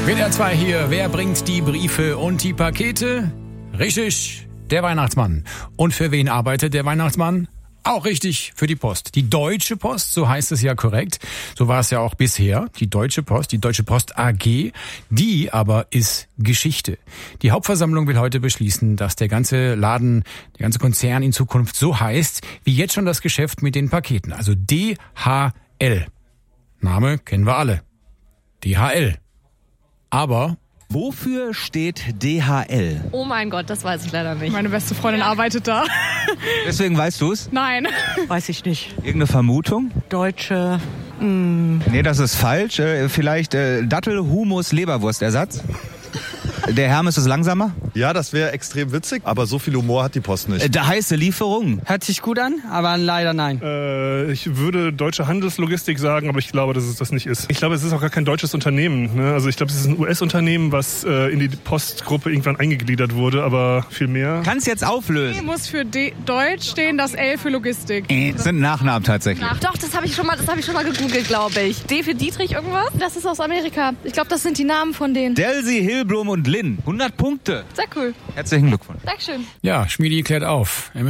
WDR 2 hier. Wer bringt die Briefe und die Pakete? Richtig, der Weihnachtsmann. Und für wen arbeitet der Weihnachtsmann? Auch richtig, für die Post. Die Deutsche Post, so heißt es ja korrekt. So war es ja auch bisher. Die Deutsche Post AG. Die aber ist Geschichte. Die Hauptversammlung will heute beschließen, dass der ganze Laden, der ganze Konzern in Zukunft so heißt, wie jetzt schon das Geschäft mit den Paketen. Also DHL. Name kennen wir alle. DHL. Aber wofür steht DHL? Oh mein Gott, das weiß ich leider nicht. Meine beste Freundin arbeitet da. Deswegen weißt du es? Nein. Weiß ich nicht. Irgendeine Vermutung? Deutsche. Nee, das ist falsch. Vielleicht Dattel, Hummus, Leberwurstersatz? Der Hermes ist langsamer? Ja, das wäre extrem witzig, aber so viel Humor hat die Post nicht. Der heiße Lieferung. Hört sich gut an, aber leider nein. Ich würde deutsche Handelslogistik sagen, aber ich glaube, dass es das nicht ist. Ich glaube, es ist auch gar kein deutsches Unternehmen. Ne? Also ich glaube, es ist ein US-Unternehmen, was in die Postgruppe irgendwann eingegliedert wurde, aber viel mehr. Kannst jetzt D auflösen. muss für Deutsch stehen, das L für Logistik. Das sind Nachnamen tatsächlich. Doch, das habe ich schon mal gegoogelt, glaube ich. D für Dietrich irgendwas? Das ist aus Amerika. Ich glaube, das sind die Namen von denen. Delsi, Hilblum und Lynn. 100 Punkte. Sehr cool. Herzlichen Glückwunsch. Dankeschön. ja, Schmiedi klärt auf.